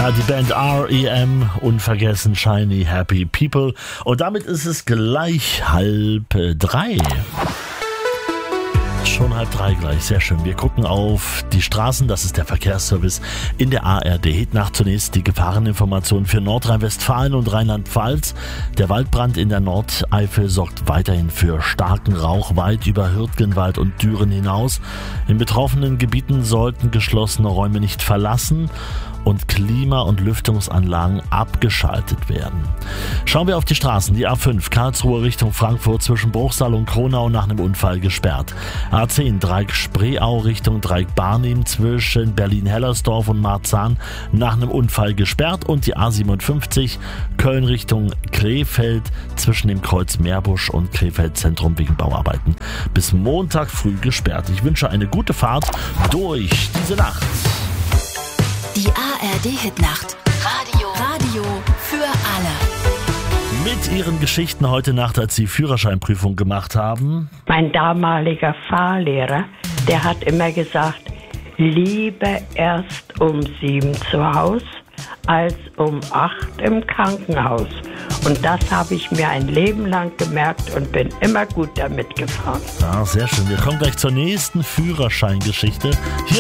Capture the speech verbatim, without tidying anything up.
Ja, die Band R E M, unvergessen Shiny Happy People. Und damit ist es gleich halb drei. Schon halb drei gleich, sehr schön. Wir gucken auf die Straßen, das ist der Verkehrsservice in der A R D-Hitnacht. Zunächst die Gefahreninformation für Nordrhein-Westfalen und Rheinland-Pfalz. Der Waldbrand in der Nordeifel sorgt weiterhin für starken Rauch weit über Hürtgenwald und Düren hinaus. In betroffenen Gebieten sollten geschlossene Räume nicht verlassen und Klima- und Lüftungsanlagen abgeschaltet werden. Schauen wir auf die Straßen. Die A fünf, Karlsruhe Richtung Frankfurt zwischen Bruchsal und Kronau nach einem Unfall gesperrt. A zehn, Dreieck Spreeau Richtung Dreieck Barnim zwischen Berlin-Hellersdorf und Marzahn nach einem Unfall gesperrt. Und die A siebenundfünfzig, Köln Richtung Krefeld zwischen dem Kreuz Meerbusch und Krefeld Zentrum wegen Bauarbeiten bis Montag früh gesperrt. Ich wünsche eine gute Fahrt durch diese Nacht. Die A R D-Hitnacht. Radio. Radio für alle. Mit ihren Geschichten heute Nacht, als sie Führerscheinprüfung gemacht haben. Mein damaliger Fahrlehrer, der hat immer gesagt, lieber erst um sieben zu Hause als um acht im Krankenhaus. Und das habe ich mir ein Leben lang gemerkt und bin immer gut damit gefahren. Ja, sehr schön. Wir kommen gleich zur nächsten Führerscheingeschichte. Hier